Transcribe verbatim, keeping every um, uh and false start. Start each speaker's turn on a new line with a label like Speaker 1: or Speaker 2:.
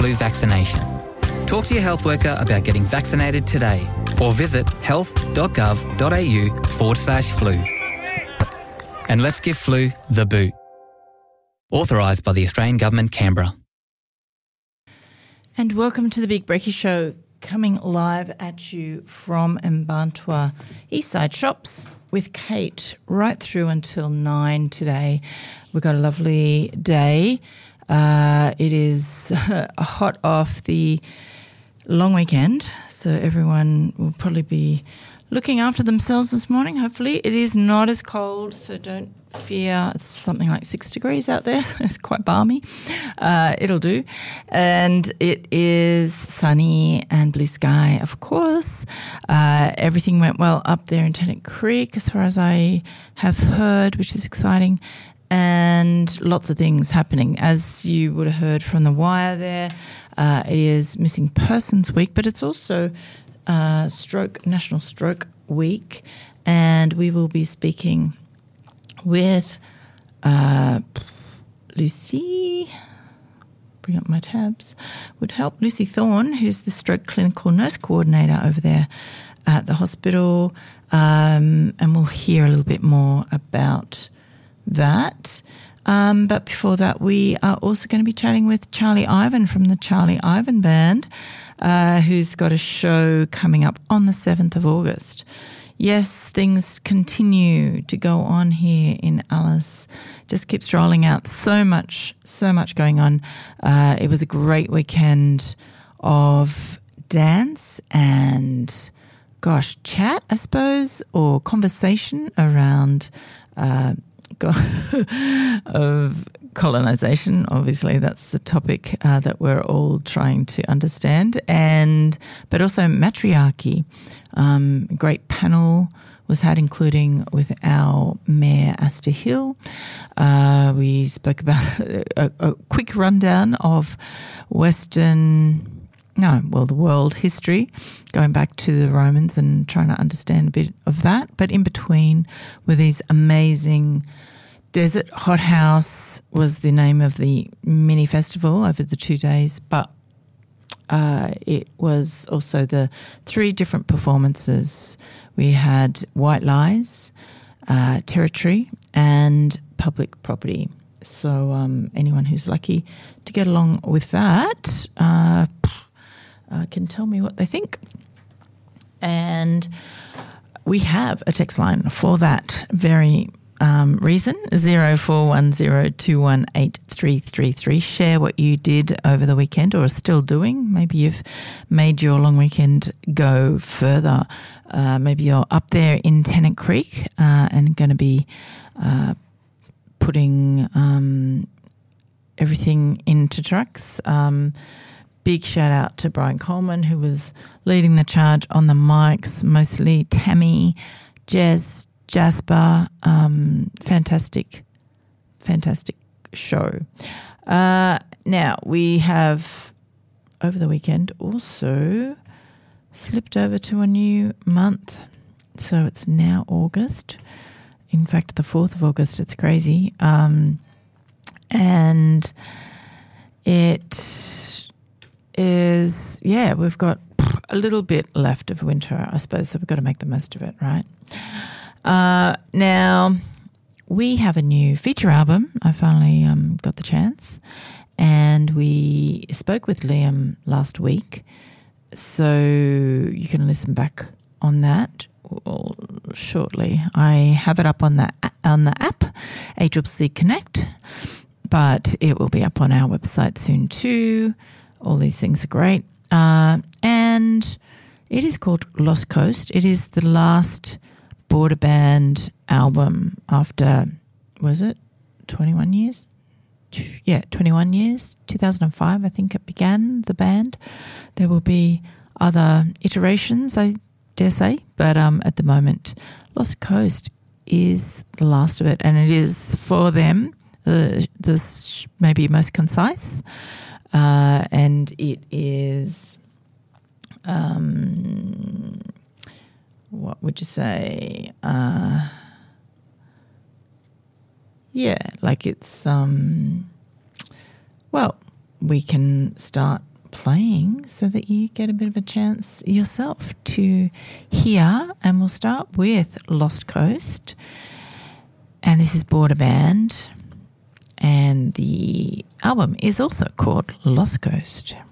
Speaker 1: flu vaccination. Talk to your health worker about getting vaccinated today or visit health.gov.au forward slash flu. And let's give flu the boot. Authorised by the Australian Government, Canberra.
Speaker 2: And welcome to the Big Brekkie Show, coming live at you from Mbantua Eastside Shops with Kate right through until nine today. We've got a lovely day. Uh, it is hot off the long weekend, so everyone will probably be looking after themselves this morning, hopefully. It is not as cold, so don't fear. It's something like six degrees out there, so it's quite balmy. Uh, it'll do. And it is sunny and blue sky, of course. Uh, everything went well up there in Tennant Creek, as far as I have heard, which is exciting. And lots of things happening. As you would have heard from the wire there, uh, it is Missing Persons Week, but it's also uh, Stroke National Stroke Week, and we will be speaking with uh, Lucy. Bring up my tabs. Would help. Lucy Thorne, who's the Stroke Clinical Nurse Coordinator over there at the hospital, um, and we'll hear a little bit more about that. Um, but before that, we are also going to be chatting with Charlie Ivan from the Charlie Ivan Band, uh, who's got a show coming up on the seventh of August. Yes, things continue to go on here in Alice. Just keeps rolling out. So much, so much going on. Uh, it was a great weekend of dance and, gosh, chat, I suppose, or conversation around uh of colonisation. Obviously, that's the topic uh, that we're all trying to understand, and but also matriarchy. Um, a great panel was had, including with our Mayor Asta Hill. Uh, we spoke about a, a quick rundown of Western. No, well, the world history, going back to the Romans and trying to understand a bit of that. But in between were these amazing Desert Hothouse was the name of the mini festival over the two days, but uh, it was also the three different performances. We had White Lies, uh, Territory, and Public Property. So um, anyone who's lucky to get along with that uh, uh, can tell me what they think. And we have a text line for that very um, reason, zero four one zero two one eight three three three. Share what you did over the weekend or are still doing. Maybe you've made your long weekend go further. Uh, maybe you're up there in Tennant Creek uh, and going to be uh, putting um, everything into trucks. Um, big shout out to Brian Coleman, who was leading the charge on the mics, mostly Tammy, Jez, Jasper. Um, fantastic, fantastic show. Uh, now, we have, over the weekend, also slipped over to a new month. So it's now August. In fact, the fourth of August, it's crazy. Um, and it is, yeah, we've got a little bit left of winter, I suppose, so we've got to make the most of it, right? Uh, now, we have a new feature album. I finally um, got the chance, and we spoke with Liam last week, so you can listen back on that shortly. I have it up on the on the app, A C C Connect, but it will be up on our website soon too. All these things are great. Uh, and it is called Lost Coast. It is the last Border Band album after, was it twenty-one years? Yeah, twenty-one years. two thousand five, I think it began, the band. There will be other iterations, I dare say, but um, at the moment, Lost Coast is the last of it, and it is for them the this maybe most concise, uh, and it is um, what would you say? Uh, yeah, like it's um, well, we can start playing so that you get a bit of a chance yourself to hear. And we'll start with Lost Coast. And this is Border Band. And the album is also called Lost Coast.